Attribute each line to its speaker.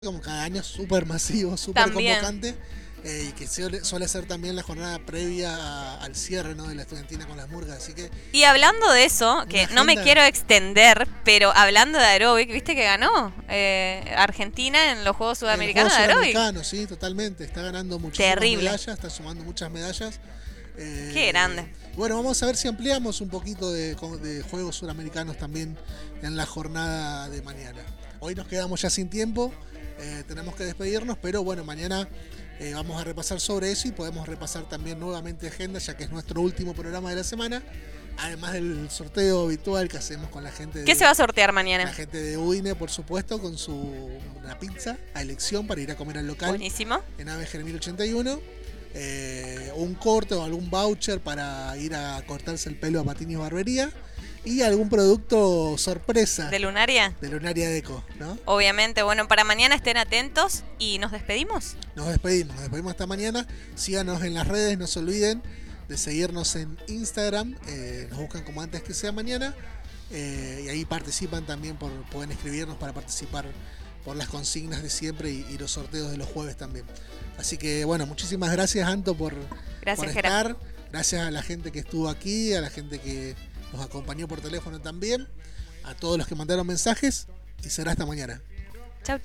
Speaker 1: como cada año súper masivo, súper
Speaker 2: También.
Speaker 1: convocante, y que suele ser también la jornada previa al cierre, ¿no?, de la estudiantina con las murgas, así que
Speaker 2: Y hablando de eso,
Speaker 1: una
Speaker 2: que no me
Speaker 1: agenda.
Speaker 2: quiero extender, pero hablando de aeróbic, ¿viste que ganó Argentina en los Juegos
Speaker 1: En los Juegos
Speaker 2: Sudamericanos de aeróbic?
Speaker 1: Suramericanos, sí, totalmente, está ganando muchísimas
Speaker 2: Terrible.
Speaker 1: medallas, está sumando muchas medallas.
Speaker 2: Qué grande.
Speaker 1: Bueno, vamos a ver si ampliamos un poquito de Juegos Suramericanos también en la jornada de mañana. Hoy nos quedamos ya sin tiempo, tenemos que despedirnos, pero bueno, mañana vamos a repasar sobre eso y podemos repasar también nuevamente agenda, ya que es nuestro último programa de la semana, además del sorteo habitual que hacemos con la gente
Speaker 2: ¿Qué se va a sortear
Speaker 1: la
Speaker 2: mañana?
Speaker 1: gente de UINE, por supuesto, con una pizza a elección para ir a comer al local
Speaker 2: Buenísimo.
Speaker 1: en Ave Jeremil 81. Un corte o algún voucher para ir a cortarse el pelo a Patiño Barbería. Y algún producto sorpresa
Speaker 2: ¿De Lunaria?
Speaker 1: de Lunaria Deco, ¿no?
Speaker 2: Obviamente, bueno, para mañana estén atentos y nos despedimos.
Speaker 1: Nos despedimos hasta mañana. Síganos en las redes, no se olviden de seguirnos en Instagram. Nos buscan como antes que sea mañana. Y ahí participan también, pueden escribirnos para participar por las consignas de siempre y los sorteos de los jueves también. Así que bueno, muchísimas gracias, Anto, por
Speaker 2: Gracias, Gera.
Speaker 1: estar. Gracias a la gente que estuvo aquí, a la gente que nos acompañó por teléfono también, a todos los que mandaron mensajes y será hasta mañana.